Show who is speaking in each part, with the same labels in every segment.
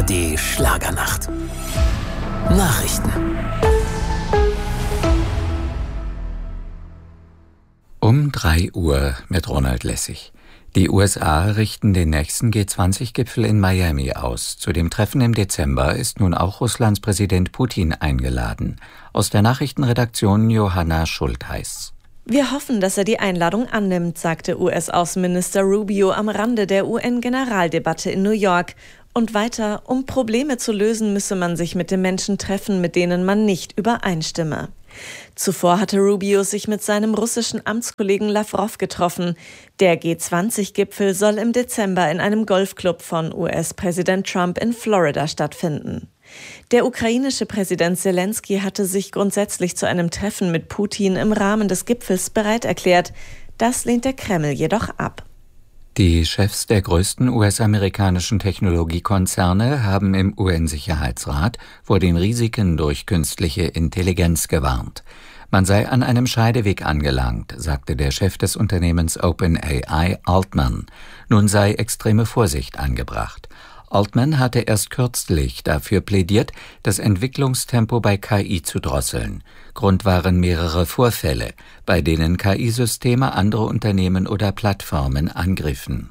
Speaker 1: ARD Schlagernacht. Nachrichten.
Speaker 2: Um 3 Uhr mit Ronald Lessig. Die USA richten den nächsten G20-Gipfel in Miami aus. Zu dem Treffen im Dezember ist nun auch Russlands Präsident Putin eingeladen. Aus der Nachrichtenredaktion Johanna Schultheiß.
Speaker 3: Wir hoffen, dass er die Einladung annimmt, sagte US-Außenminister Rubio am Rande der UN-Generaldebatte in New York. Und weiter, um Probleme zu lösen, müsse man sich mit den Menschen treffen, mit denen man nicht übereinstimme. Zuvor hatte Rubio sich mit seinem russischen Amtskollegen Lavrov getroffen. Der G20-Gipfel soll im Dezember in einem Golfclub von US-Präsident Trump in Florida stattfinden. Der ukrainische Präsident Zelensky hatte sich grundsätzlich zu einem Treffen mit Putin im Rahmen des Gipfels bereit erklärt. Das lehnt der Kreml jedoch ab.
Speaker 2: Die Chefs der größten US-amerikanischen Technologiekonzerne haben im UN-Sicherheitsrat vor den Risiken durch künstliche Intelligenz gewarnt. Man sei an einem Scheideweg angelangt, sagte der Chef des Unternehmens OpenAI, Altman. Nun sei extreme Vorsicht angebracht. Altman hatte erst kürzlich dafür plädiert, das Entwicklungstempo bei KI zu drosseln. Grund waren mehrere Vorfälle, bei denen KI-Systeme andere Unternehmen oder Plattformen angriffen.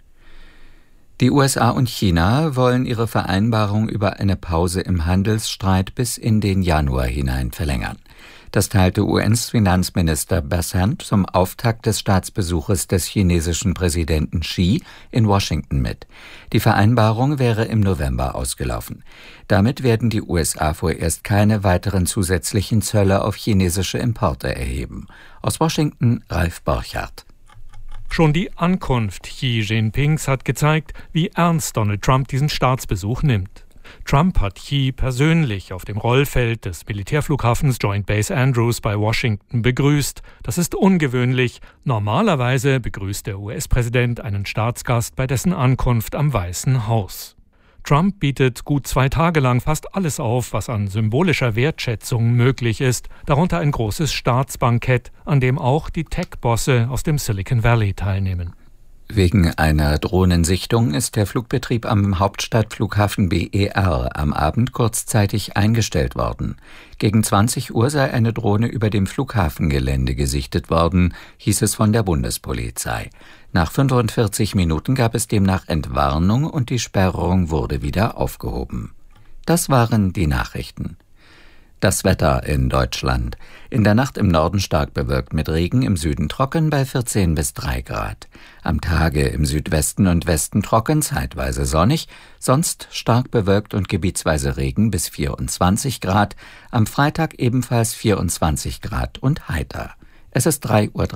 Speaker 2: Die USA und China wollen ihre Vereinbarung über eine Pause im Handelsstreit bis in den Januar hinein verlängern. Das teilte US-Finanzminister Bessent zum Auftakt des Staatsbesuches des chinesischen Präsidenten Xi in Washington mit. Die Vereinbarung wäre im November ausgelaufen. Damit werden die USA vorerst keine weiteren zusätzlichen Zölle auf chinesische Importe erheben. Aus Washington Ralf Borchardt.
Speaker 4: Schon die Ankunft Xi Jinpings hat gezeigt, wie ernst Donald Trump diesen Staatsbesuch nimmt. Trump hat Xi persönlich auf dem Rollfeld des Militärflughafens Joint Base Andrews bei Washington begrüßt. Das ist ungewöhnlich. Normalerweise begrüßt der US-Präsident einen Staatsgast bei dessen Ankunft am Weißen Haus. Trump bietet gut 2 Tage lang fast alles auf, was an symbolischer Wertschätzung möglich ist, darunter ein großes Staatsbankett, an dem auch die Tech-Bosse aus dem Silicon Valley teilnehmen.
Speaker 2: Wegen einer Drohnensichtung ist der Flugbetrieb am Hauptstadtflughafen BER am Abend kurzzeitig eingestellt worden. Gegen 20 Uhr sei eine Drohne über dem Flughafengelände gesichtet worden, hieß es von der Bundespolizei. Nach 45 Minuten gab es demnach Entwarnung und die Sperrung wurde wieder aufgehoben. Das waren die Nachrichten. Das Wetter in Deutschland. In der Nacht im Norden stark bewölkt mit Regen, im Süden trocken bei 14 bis 3 Grad. Am Tage im Südwesten und Westen trocken, zeitweise sonnig, sonst stark bewölkt und gebietsweise Regen bis 24 Grad. Am Freitag ebenfalls 24 Grad und heiter. Es ist 3:03 Uhr.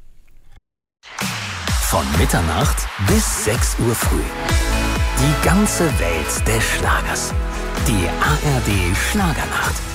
Speaker 1: Von Mitternacht bis 6 Uhr früh. Die ganze Welt des Schlagers. Die ARD Schlagernacht.